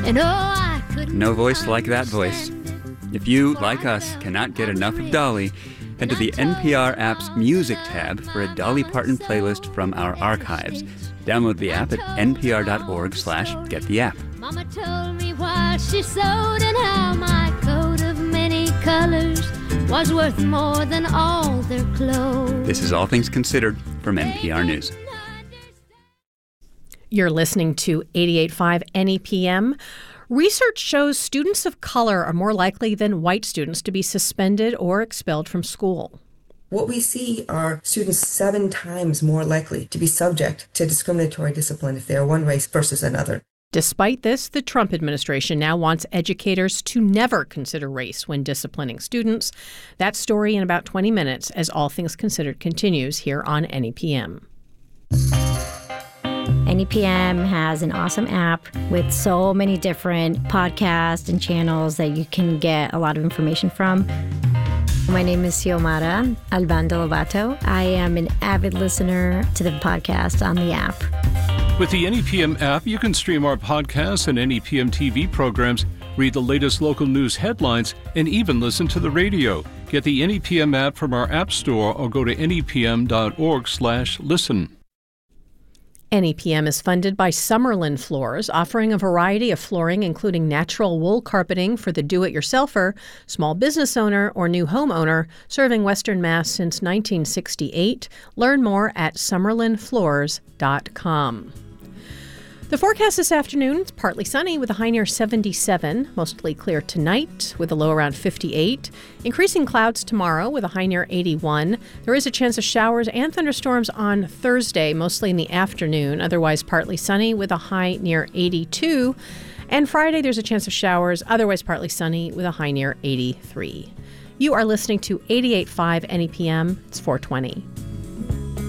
And oh, I couldn't. No voice like that voice. If you, like us, cannot get enough of Dolly, head to the NPR app's Music tab for a Dolly Parton playlist from our archives. Download the app at npr.org/gettheapp. Mama told me while she sewed and how my coat of many colors was worth more than all their clothes. This is All Things Considered from NPR News. You're listening to 88.5 NEPM. Research shows students of color are more likely than white students to be suspended or expelled from school. What we see are students 7 times more likely to be subject to discriminatory discipline if they are one race versus another. Despite this, the Trump administration now wants educators to never consider race when disciplining students. That story in about 20 minutes as All Things Considered continues here on NEPM. NEPM has an awesome app with so many different podcasts and channels that you can get a lot of information from. My name is Xiomara Albando Lovato. I am an avid listener to the podcast on the app. With the NEPM app, you can stream our podcasts and NEPM TV programs, read the latest local news headlines, and even listen to the radio. Get the NEPM app from our app store or go to nepm.org/listen. NEPM is funded by Summerlin Floors, offering a variety of flooring, including natural wool carpeting for the do-it-yourselfer, small business owner, or new homeowner, serving Western Mass since 1968. Learn more at summerlinfloors.com. The forecast this afternoon, it's partly sunny with a high near 77, mostly clear tonight with a low around 58. Increasing clouds tomorrow with a high near 81. There is a chance of showers and thunderstorms on Thursday, mostly in the afternoon, otherwise partly sunny with a high near 82. And Friday, there's a chance of showers, otherwise partly sunny with a high near 83. You are listening to 88.5 NEPM. It's 420.